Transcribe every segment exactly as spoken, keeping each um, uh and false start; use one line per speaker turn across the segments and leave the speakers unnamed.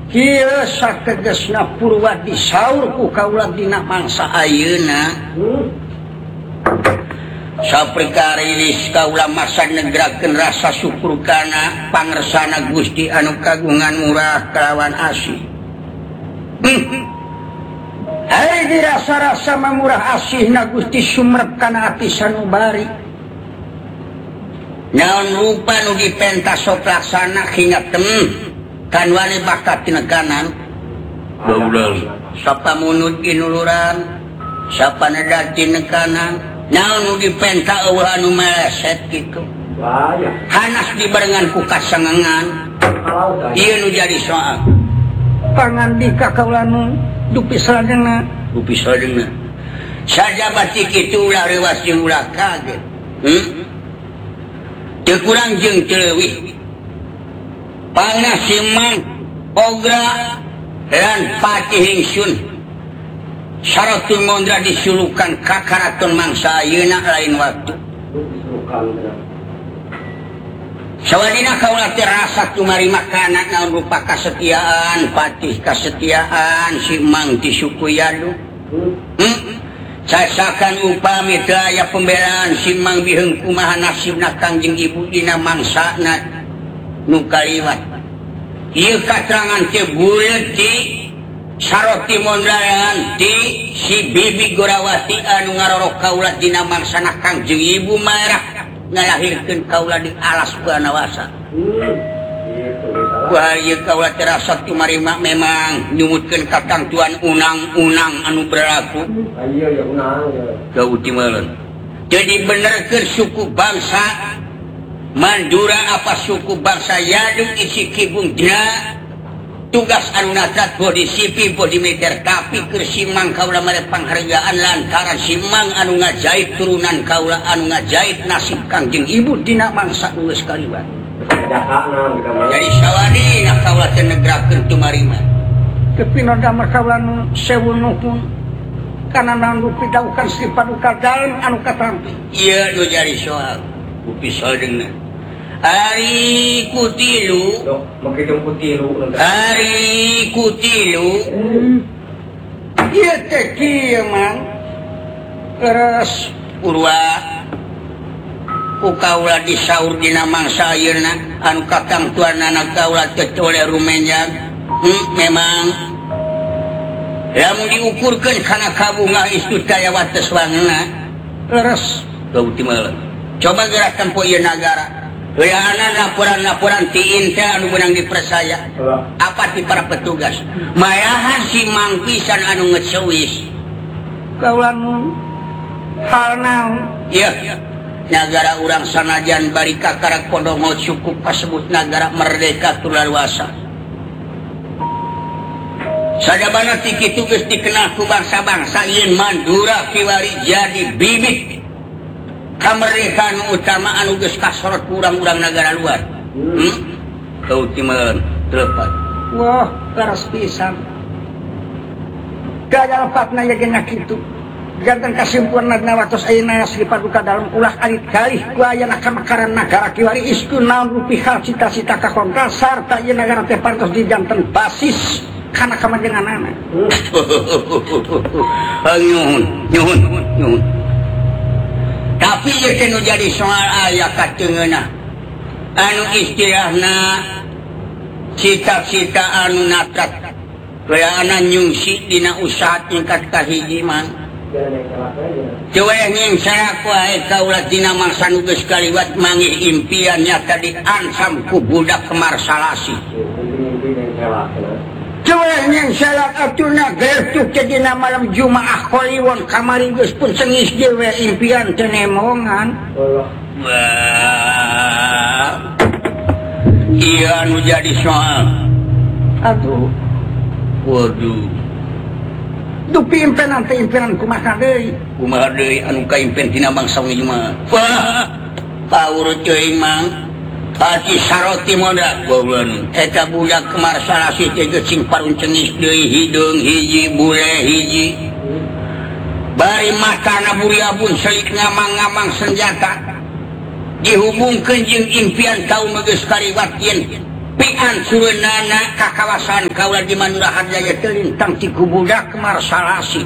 kieu sategesna purwa disaur ku kaula dina mangsa ayeuna saprikarilis kaula masa negrakeun rasa syukur kana pangersana Gusti anu kagungan murah kelawan asih. Hari dirasa-rasa mamurah asihna Gusti sumrep kana ati sanubari. Naon rupa nu dipentas sok laksana hingatem kan wani bakat tinekanan. Baulal sapa munut inuluran, sapa nedat tinekanan. Naon nu dipenta eueuh anu meleset kitu. Hanas dibarengan ku kasangangan. Ieu nu jadi soal. Pangandika kaula nu dupi saladengna, dupi saladengna. Sajabat kitu ulah rewas jeung ulah kaget. Hmm? Teu kurang jeung teu leuwih. Panah simang ogra dan pati hingsun. Syaratul mondra disulukan kakaraton mangsa ayeuna lain waktu. Sawadina kaula teh rasa tumari makanan naon rupa kasetiaan, patih kasetiaan, simang disukuyadu. Hmm? Sasakan upami teu aya pembelaan simang biheung kumaha nasibna Kangjeng Ibu dina mangsana nu kaliwat. Ieu katerangan teh buleut ti Saroti mondraan ti si Bibi Gorawati anu ngarorok kaula dina mangsana Kangjeng Ibu marah ngalahirkeun kaula di alas Banawasa. Wah ieu kaula terasa tumarima memang nyumutkeun kakang tuan unang-unang anu berlaku. Ieu ya unang ya. Gau timeuleun. Jadi benerkeun suku bangsa Mandura apa suku bangsa Yaduk isi kibung dina tugas anu natrat bodi sipil bodi militer tapi keur simang kaula mere panghargaan lantaran simang anu ngajait turunan kaula anu ngajait nasib Kangjeng Ibu dina mangsa nu geus kaliwat. Jadi sawadina kaula teh negrakeun tumarima. Kepina damar kaula nu sewu nuhun kana naon rupi daukan Sri Paduka Dalam anu katampi. Ieu nu jadi soal. Upi soalna. Hari kutilu, hari kutilu, ieu teh kieu mang leres purwa ku kaula disaur dina mangsa ayeuna anu kakang tuanana kaula teh tole rumenjang. Hmm, memang lamun diukurkeun kana kabunga istu daya wates wangna leres gau timeuleun. Coba gerakan poe ieu nagara. Liana laporan-laporan ti intel anu benang dipercaya. Apa ti para petugas? Mayahan si mang pisan anu ngecewis. Kaula nu hal naon? Ieu. Nagara urang sanajan bari kakarak podongo cukup kasebut nagara merdeka tulaluasa. Sajabana ti kitu geus dikenal ku bangsa-bangsa ieun Mandura kiwari jadi bibit kamerdekaan utama anu geus kasorot urang-urang negara luar. Hmm? Kau timeuleun tepat. Wah, laras pisan. Gaya lepatna ya gena kitu. Janten kasimpulan nawatos ayeuna Sri Paduka Dalam ulah alit-kalih ku ayana kamakaran nagara kiwari isku naon rupi hal cita-cita kakongkal sarta ieu nagara teh pantos dijanten basis kana kamajenganana. Nyuhun, nyuhun, nyuhun. Tapi ieu teh nu jadi soal aya kateungeunna anu istilahna cita-cita anu natrat reana nyungsi dina usaha tingkat kahiji mang teu we nyingsarak wae kaula dina mangsa nu geus kaliwat mangih impian nyata diancam ku budak kemarsalasi. Coba yang salah atuna gertuk ke dina malam Jumaah Kliwon kamari geus pun sengis dewe impian teu nemongan. Wah. Iya anu jadi soal. Aduh. Waduh. Dupi impenan teh impenan kumaha deui? Kumaha deui anu kaimpen tina bangsa ieu mah. Wah. Paur teuing mang. Hati saroti modal goblon eta budak kemarsalasi teh geus sing parun cengis deui hideung hiji bule hiji bari matana buriabun selik ngamang-ngamang senjata dihubungkeun jeung impian kaum geus kaliwat yen pian sureunana ka kawasan kaula di Manurahan Jaya telintang ti budak Marsalasi.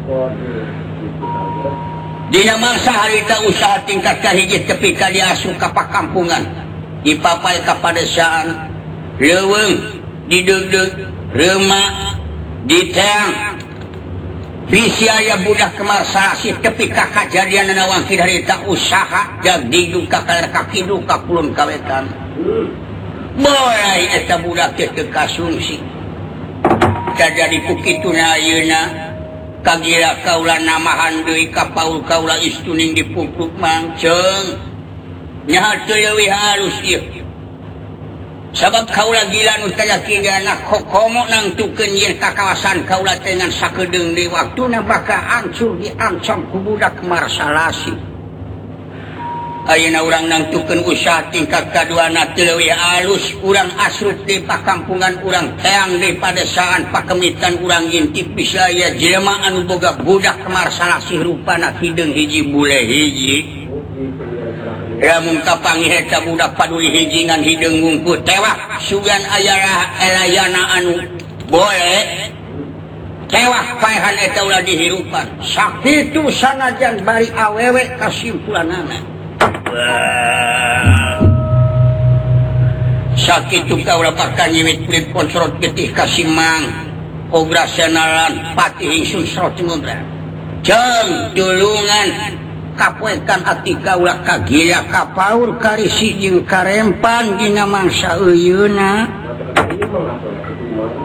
Dina mangsa harita usaha tingkat kahiji tepi ka diasuh ka pakampungan. Dipapai ka padesaan, leuweung, dideug-deug, reuma, diteang. Bisi aya budak Marsalasi tepi ka kajadian nawangki harita usaha jag digdu ka ka kidu ka kulon kawetan. Mulai eta budak teh teu kasungsi. Jadi kukituna ayeuna kagira kaula namahan deui ka paul kaula istuning dipupuk mangceung. Nyaha teu leuwih halus ieu. Sabab kaula gila nu taya kingana kokomo nangtukeun ieu ka kawasan kaula teh ngan sakedeung deui waktuna bakal hancur diancam ku budak Marsalasi. Ayeuna urang nangtukeun usaha tingkat kaduana teu leuwih alus urang asrut di pakampungan urang teang di padesaan pakemitan urang intip bisa aya jelema anu boga budak Marsalasi rupana hideung hiji bule hiji. Lamun kapanggih eta budak paduli hiji ngan hideung ngungkul tewah sugan aya elayana anu boleh tewah paehan eta ulah dihirupan. Sakitu sanajan bari awewe kasimpulanana. Sakitu kaula bakal nyiwit kulit ponsorot getih kasimang ogra senalan patih ingsun serot ngobra jeung dulungan kapoekan ati kaula kagila kapaur karisi jeung karempan dina mangsa euyeuna.